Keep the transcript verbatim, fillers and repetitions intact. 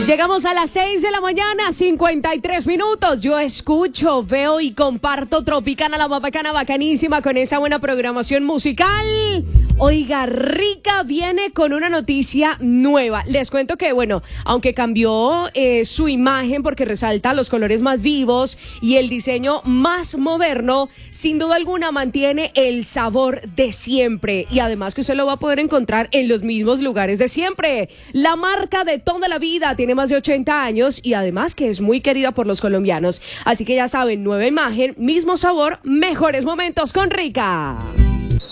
Llegamos a las seis de la mañana, cincuenta y tres minutos. Yo escucho, veo y comparto Tropicana, la más bacana, bacanísima, con esa buena programación musical. Oiga, Rica viene con una noticia nueva. Les cuento que, bueno, aunque cambió eh, su imagen porque resalta los colores más vivos y el diseño más moderno, sin duda alguna mantiene el sabor de siempre. Y además que usted lo va a poder encontrar en los mismos lugares de siempre. La marca de toda la vida tiene más de ochenta años y además que es muy querida por los colombianos. Así que ya saben, nueva imagen, mismo sabor, mejores momentos con Rica.